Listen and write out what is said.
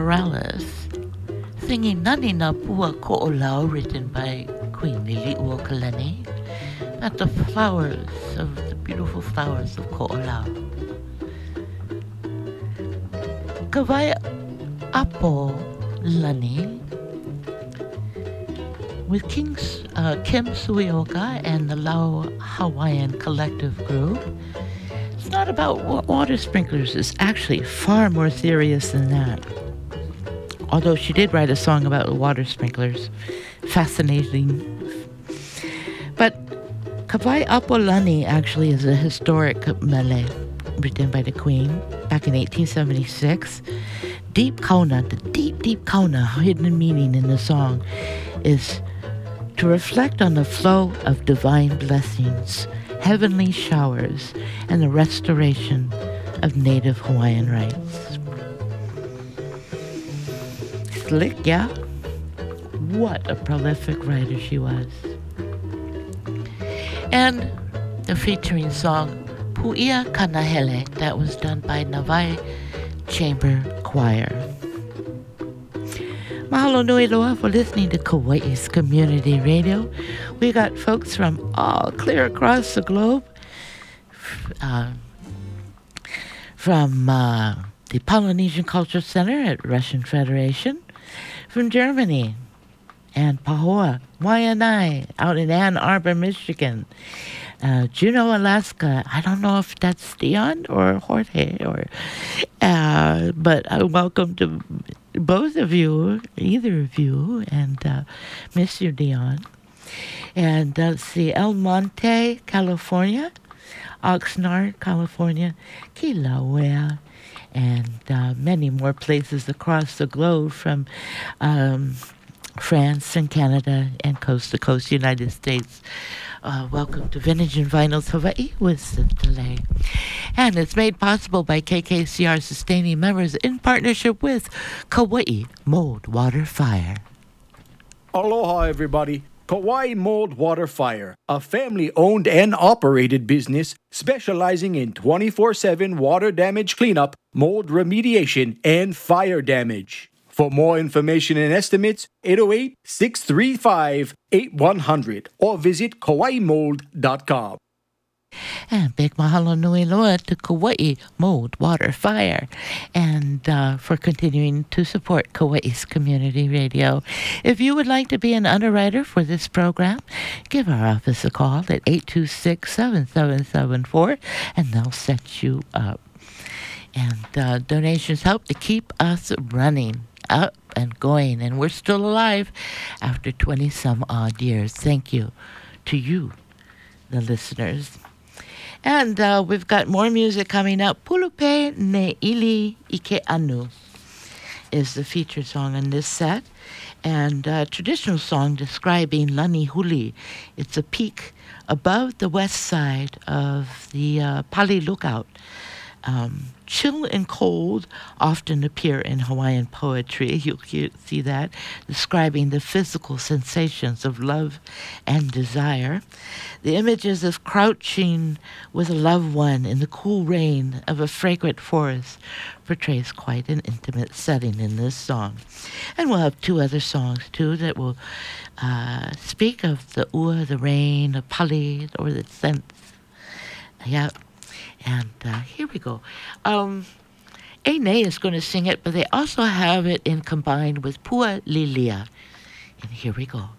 Morales, singing Nani na Pua Ko'olau, written by Queen Liliuokalani, about the flowers of the beautiful flowers of Ko'olau. Kawai Apo Lani with Kim Suioka and the Lau Hawaiian Collective Group. It's not about water sprinklers. It's actually far more serious than that. Although she did write a song about water sprinklers. Fascinating. But Kawai Apolani actually is a historic mele written by the Queen back in 1876. Deep kauna, the deep kauna, hidden meaning in the song is to reflect on the flow of divine blessings, heavenly showers, and the restoration of native Hawaiian rights. Slick, yeah? What a prolific writer she was. And the featuring song, Pu'ia Kanahele, that was done by Navai Chamber Choir. Mahalo nui loa for listening to Kauai's Community Radio. We got folks from all clear across the globe, from the Polynesian Culture Center at Russian Federation, from Germany, and Pahoa, Waianae, out in Ann Arbor, Michigan, Juneau, Alaska. I don't know if that's Dion or Jorge, but welcome to both of you, either of you, and miss you, Dion. And let's see, El Monte, California, Oxnard, California, Kilauea, and many more places across the globe, from France and Canada and coast to coast United States. Welcome to Vintage and Vinyls Hawaii with the delay. And it's made possible by KKCR sustaining members in partnership with Kauai Mold Water Fire. Aloha, everybody. Kauai Mold Water Fire, a family-owned and operated business specializing in 24/7 water damage cleanup, mold remediation, and fire damage. For more information and estimates, 808-635-8100 or visit kawaimold.com. And big mahalo nui loa to Kauai Mold Water Fire, and for continuing to support Kauai's Community Radio. If you would like to be an underwriter for this program, give our office a call at 826-7774, and they'll set you up. And donations help to keep us running, up and going, and we're still alive after 20 some odd years. Thank you to you, the listeners. And we've got more music coming up. Pulupe Ne Ili Ike Anu is the featured song in this set, and a traditional song describing Lani Huli. It's a peak above the west side of the Pali Lookout. Chill and cold often appear in Hawaiian poetry. You'll see that, describing the physical sensations of love and desire. The images of crouching with a loved one in the cool rain of a fragrant forest portrays quite an intimate setting in this song. And we'll have two other songs, too, that will speak of the ua, the rain, the pali, or the scents. Yeah. And here we go. Ene is going to sing it, but they also have it in combined with Pua Lilia. And here we go.